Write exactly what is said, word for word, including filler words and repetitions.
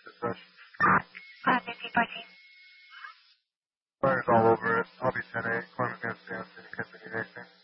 dispatch. Uh, fifteen fourteen. Fire's all over it. I'll be ten eight. Climate gonna stay on scene in case we need anything.